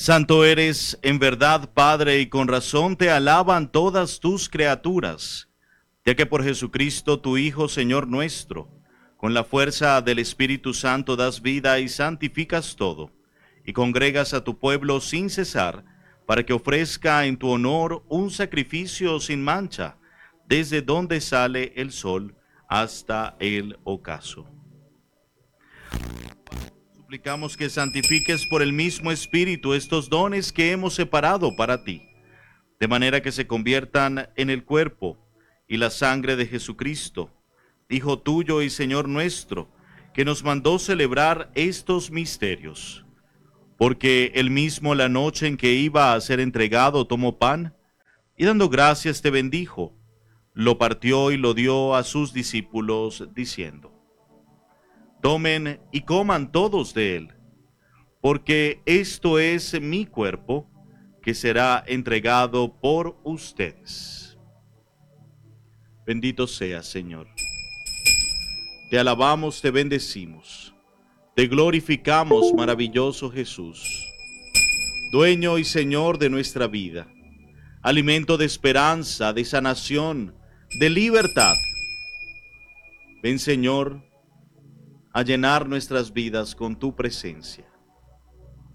Santo eres en verdad, Padre, y con razón te alaban todas tus criaturas, ya que por Jesucristo, tu Hijo, Señor nuestro, con la fuerza del Espíritu Santo das vida y santificas todo, y congregas a tu pueblo sin cesar, para que ofrezca en tu honor un sacrificio sin mancha, desde donde sale el sol hasta el ocaso. Suplicamos que santifiques por el mismo Espíritu estos dones que hemos separado para ti, de manera que se conviertan en el cuerpo y la sangre de Jesucristo, Hijo tuyo y Señor nuestro, que nos mandó celebrar estos misterios. Porque él mismo, la noche en que iba a ser entregado, tomó pan y dando gracias te bendijo, lo partió y lo dio a sus discípulos, diciendo: Tomen y coman todos de él, porque esto es mi cuerpo, que será entregado por ustedes. Bendito seas, Señor. Te alabamos, te bendecimos, te glorificamos, maravilloso Jesús, dueño y Señor de nuestra vida, alimento de esperanza, de sanación, de libertad. Ven, Señor, a llenar nuestras vidas con tu presencia.